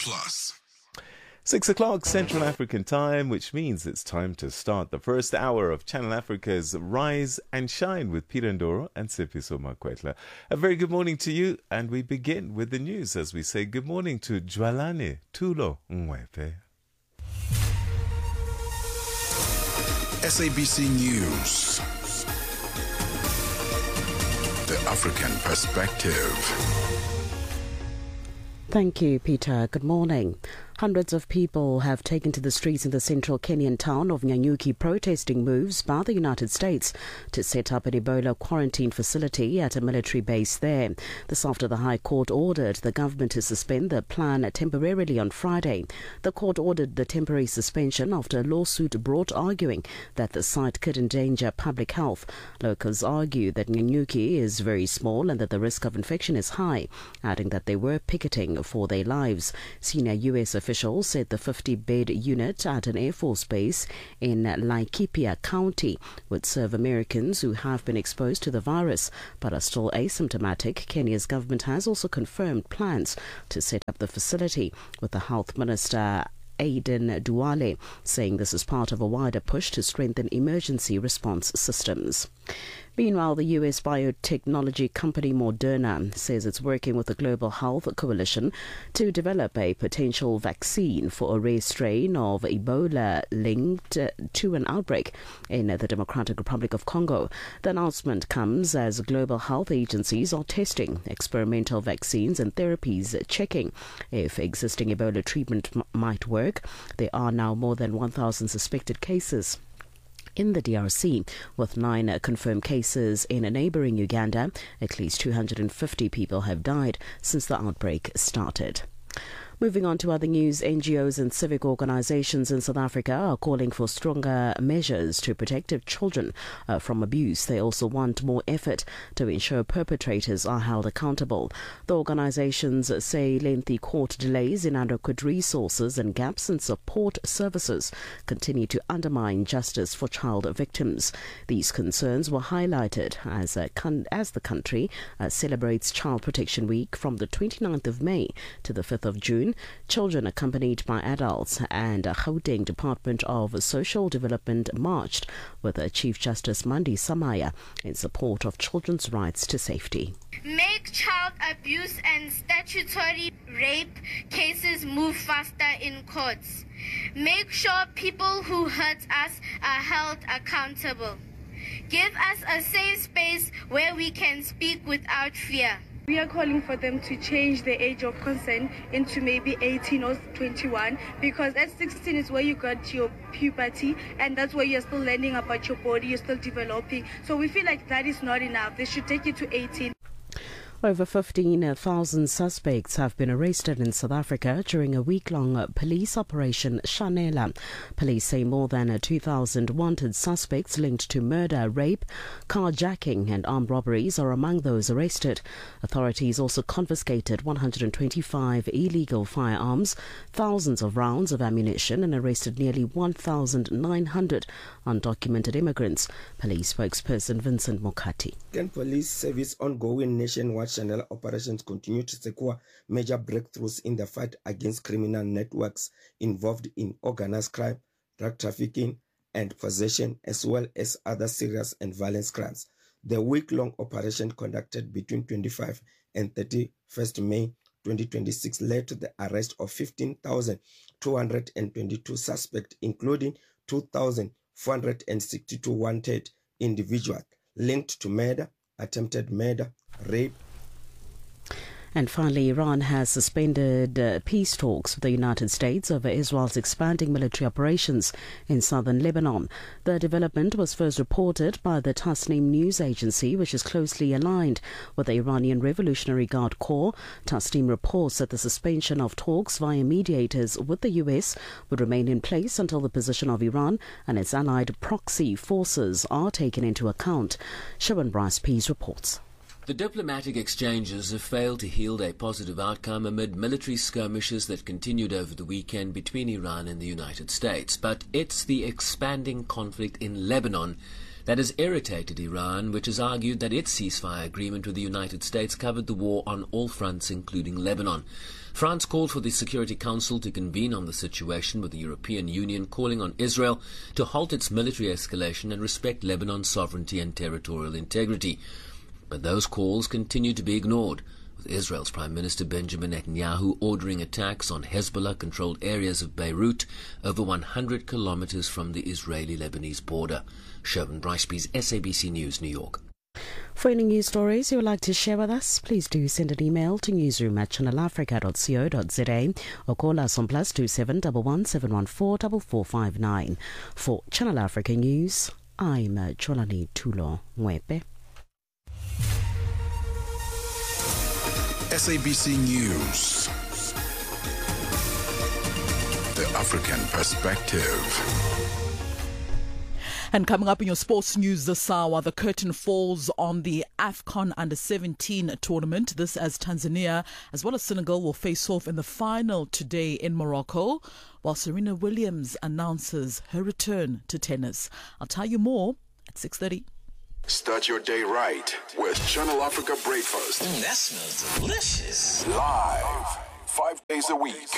Plus. 6 o'clock Central African time, which means it's time to start the first hour of Channel Africa's Rise and Shine with Peter Ndoro and Sifiso Makwetla. A very good morning to you, and we begin with the news as we say good morning to Jwalane Tulo Mwepe. SABC News. The African Perspective. Thank you, Peter. Good morning. Hundreds of people have taken to the streets in the central Kenyan town of Nanyuki protesting moves by the United States to set up an Ebola quarantine facility at a military base there. This after the High Court ordered the government to suspend the plan temporarily on Friday. The court ordered the temporary suspension after a lawsuit brought arguing that the site could endanger public health. Locals argue that Nanyuki is very small and that the risk of infection is high, adding that they were picketing for their lives. Senior U.S. officials said the 50-bed unit at an Air Force base in Laikipia County would serve Americans who have been exposed to the virus but are still asymptomatic. Kenya's government has also confirmed plans to set up the facility, with the Health Minister Aden Duale saying this is part of a wider push to strengthen emergency response systems. Meanwhile, the U.S. biotechnology company Moderna says it's working with the Global Health Coalition to develop a potential vaccine for a rare strain of Ebola linked to an outbreak in the Democratic Republic of Congo. The announcement comes as global health agencies are testing experimental vaccines and therapies, checking if existing Ebola treatment might work. There are now more than 1,000 suspected cases in the DRC, with 9 confirmed cases in a neighboring Uganda. At least 250 people have died since the outbreak started. Moving on to other news, NGOs and civic organizations in South Africa are calling for stronger measures to protect children from abuse. They also want more effort to ensure perpetrators are held accountable. The organizations say lengthy court delays, inadequate resources and gaps in support services continue to undermine justice for child victims. These concerns were highlighted as the country celebrates Child Protection Week from the 29th of May to the 5th of June. Children accompanied by adults and Gauteng Department of Social Development marched with Chief Justice Mandi Samaya in support of children's rights to safety. Make child abuse and statutory rape cases move faster in courts. Make sure people who hurt us are held accountable. Give us a safe space where we can speak without fear. We are calling for them to change the age of consent into maybe 18 or 21, because at 16 is where you got your puberty, and that's where you're still learning about your body, you're still developing. So we feel like that is not enough. They should take it to 18. Over 15,000 suspects have been arrested in South Africa during a week-long police operation Shanela. Police say more than 2,000 wanted suspects linked to murder, rape, carjacking and armed robberies are among those arrested. Authorities also confiscated 125 illegal firearms, thousands of rounds of ammunition and arrested nearly 1,900 undocumented immigrants. Police spokesperson Vincent Mokati. Police Service ongoing nationwide Channel operations continue to secure major breakthroughs in the fight against criminal networks involved in organized crime, drug trafficking and possession, as well as other serious and violent crimes. The week-long operation conducted between 25 and 31st May 2026 led to the arrest of 15,222 suspects, including 2,462 wanted individuals linked to murder, attempted murder, rape. And finally, Iran has suspended peace talks with the United States over Israel's expanding military operations in southern Lebanon. The development was first reported by the Tasnim news agency, which is closely aligned with the Iranian Revolutionary Guard Corps. Tasnim reports that the suspension of talks via mediators with the U.S. would remain in place until the position of Iran and its allied proxy forces are taken into account. Sharon Bryce Pease reports. The diplomatic exchanges have failed to yield a positive outcome amid military skirmishes that continued over the weekend between Iran and the United States. But it's the expanding conflict in Lebanon That has irritated Iran, which has argued that its ceasefire agreement with the United States covered the war on all fronts, including Lebanon. France called for the Security Council to convene on the situation, with the European Union calling on Israel to halt its military escalation and respect Lebanon's sovereignty and territorial integrity. But those calls continue to be ignored, with Israel's Prime Minister Benjamin Netanyahu ordering attacks on Hezbollah-controlled areas of Beirut, over 100 kilometers from the Israeli-Lebanese border. Sherwin Brycebees, SABC News, New York. For any news stories you would like to share with us, please do send an email to newsroom@channelafrica.co.za or call us on +27 11 714 4459. For Channel Africa News, I'm Cholani Tulo Mwepe. SABC News. The African Perspective. And coming up in your sports news this hour, the curtain falls on the AFCON Under-17 tournament. This as Tanzania as well as Senegal will face off in the final today in Morocco, while Serena Williams announces her return to tennis. I'll tell you more at 6:30. Start your day right with Channel Africa Breakfast. That smells delicious. Live, 5 days a week.